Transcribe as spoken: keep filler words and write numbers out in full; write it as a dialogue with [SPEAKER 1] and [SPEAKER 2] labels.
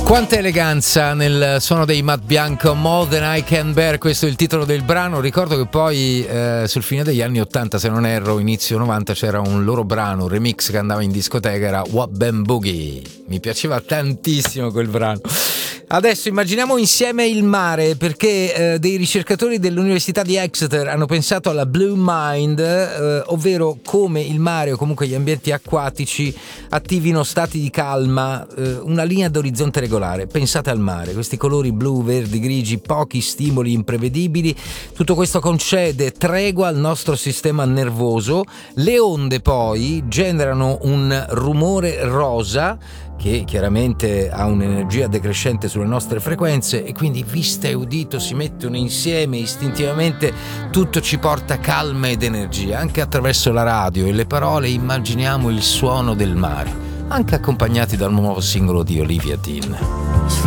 [SPEAKER 1] Quanta eleganza nel suono dei Matt Bianco, More Than I Can Bear, questo è il titolo del brano. Ricordo che poi eh, sul fine degli anni ottanta, se non erro, inizio novanta, c'era un loro brano, un remix che andava in discoteca, era What Bam Boogie. Mi piaceva tantissimo quel brano. Adesso immaginiamo insieme il mare, perché eh, dei ricercatori dell'Università di Exeter hanno pensato alla Blue Mind, eh, ovvero come il mare o comunque gli ambienti acquatici attivino stati di calma, eh, una linea d'orizzonte regolare. Pensate al mare, questi colori blu, verdi, grigi, pochi stimoli imprevedibili, tutto questo concede tregua al nostro sistema nervoso. Le onde poi generano un rumore rosa che chiaramente ha un'energia decrescente sulle nostre frequenze, e quindi vista e udito si mettono insieme istintivamente, tutto ci porta calma ed energia. Anche attraverso la radio e le parole immaginiamo il suono del mare, anche accompagnati dal nuovo singolo di Olivia Dean.